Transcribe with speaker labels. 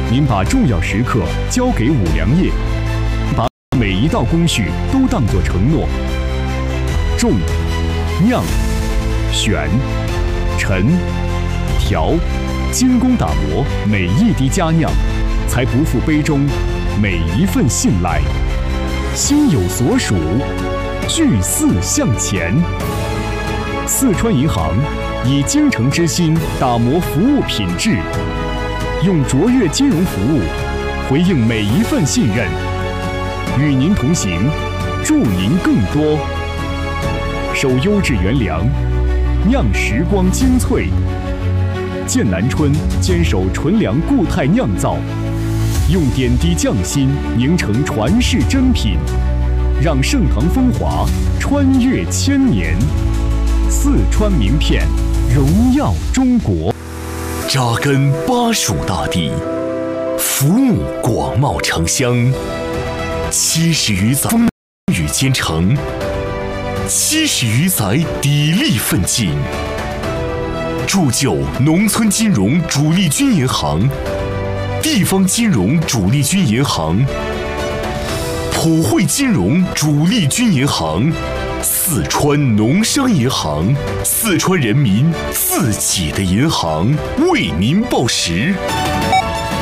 Speaker 1: 您把重要时刻交给五粮液，把每一道工序都当作承诺。种、酿、选、陈、调，精工打磨，每一滴佳酿，才不负杯中每一份信赖。心有所属，聚四向前。四川银行以精诚之心打磨服务品质，用卓越金融服务回应每一份信任，与您同行，助您更多。守优质原粮，酿时光精粹。剑南春坚守纯粮固态酿造，用点滴匠心凝成传世珍品，让盛唐风华穿越千年。四川名片，荣耀中国。
Speaker 2: 扎根巴蜀大地，服务广袤城乡，70余载风雨兼程，70余载砥砺奋进，铸就农村金融主力军银行、地方金融主力军银行、普惠金融主力军银行、四川农商银行，四川人民自己的银行，为您报时。